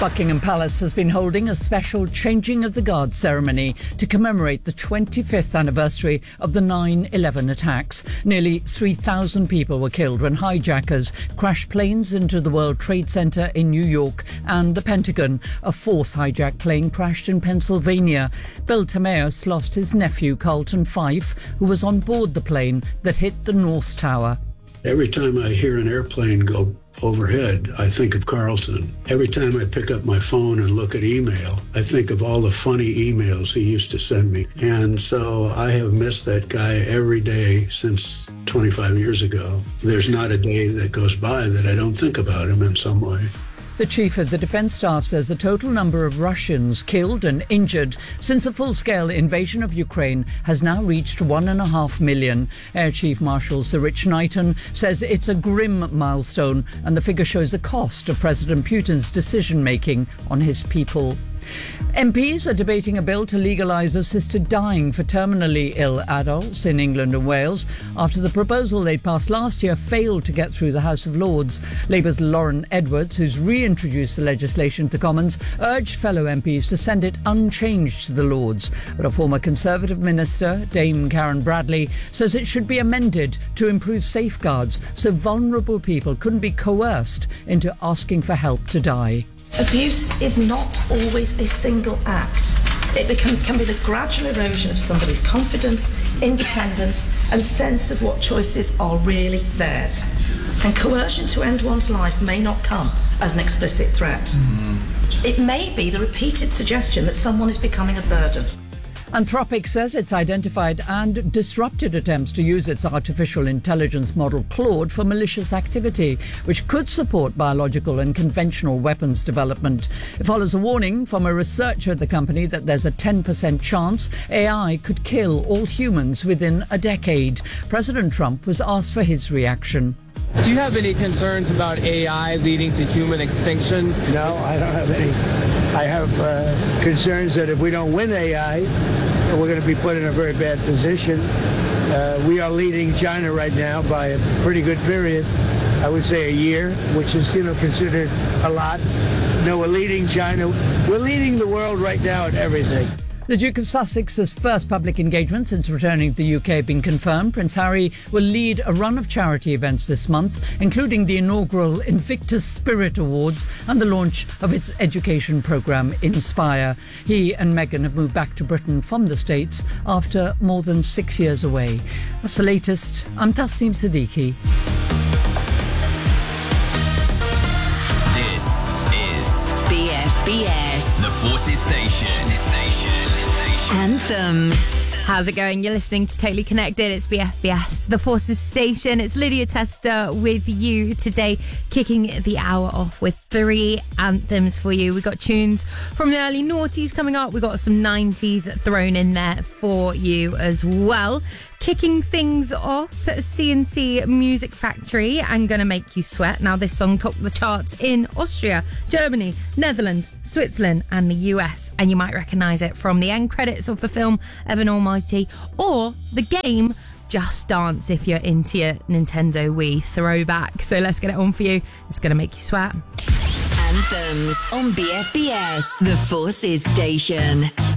Buckingham Palace has been holding a special changing of the guard ceremony to commemorate the 25th anniversary of the 9/11 attacks. Nearly 3,000 people were killed when hijackers crashed planes into the World Trade Center in New York and the Pentagon. A fourth hijacked plane crashed in Pennsylvania. Bill Timaeus lost his nephew, Carlton Fife, who was on board the plane that hit the North Tower. Every time I hear an airplane go overhead, I think of Carlton. Every time I pick up my phone and look at email, I think of all the funny emails he used to send me. And so I have missed that guy every day since 25 years ago. There's not a day that goes by that I don't think about him in some way. The chief of the defence staff says the total number of Russians killed and injured since a full-scale invasion of Ukraine has now reached 1.5 million. Air Chief Marshal Sir Rich Knighton says it's a grim milestone and the figure shows the cost of President Putin's decision-making on his people. MPs are debating a bill to legalise assisted dying for terminally ill adults in England and Wales after the proposal they passed last year failed to get through the House of Lords. Labour's Lauren Edwards, who's reintroduced the legislation to Commons, urged fellow MPs to send it unchanged to the Lords. But a former Conservative minister, Dame Karen Bradley, says it should be amended to improve safeguards so vulnerable people couldn't be coerced into asking for help to die. Abuse is not always a single act. It can be the gradual erosion of somebody's confidence, independence and sense of what choices are really theirs. And coercion to end one's life may not come as an explicit threat. It may be the repeated suggestion that someone is becoming a burden. Anthropic says it's identified and disrupted attempts to use its artificial intelligence model Claude for malicious activity, which could support biological and conventional weapons development. It follows a warning from a researcher at the company that there's a 10% chance AI could kill all humans within a decade. President Trump was asked for his reaction. Do you have any concerns about AI leading to human extinction? No, I don't have any. I have concerns that if we don't win AI, we're going to be put in a very bad position. We are leading China right now by a pretty good period. I would say a year, which is, considered a lot. No, we're leading China. We're leading the world right now at everything. The Duke of Sussex's first public engagement since returning to the UK have been confirmed. Prince Harry will lead a run of charity events this month, including the inaugural Invictus Spirit Awards and the launch of its education programme Inspire. He and Meghan have moved back to Britain from the States after more than 6 years away. That's the latest. I'm Tasneem Siddiqui. This is BFBS, the Forces Station. Anthems. How's it going? You're listening to Totally Connected. It's BFBS, the Forces Station. It's Lydia Tester with you today, kicking the hour off with 3 anthems for you. We've got tunes from the early noughties coming up. We've got some 90s thrown in there for you as well. Kicking things off, CNC Music Factory and Gonna Make You Sweat. Now, this song topped the charts in Austria, Germany, Netherlands, Switzerland and the US. And you might recognise it from the end credits of the film Evan Almighty or the game Just Dance if you're into your Nintendo Wii throwback. So let's get it on for you. It's Gonna Make You Sweat. Anthems on BFBS, the Forces Station.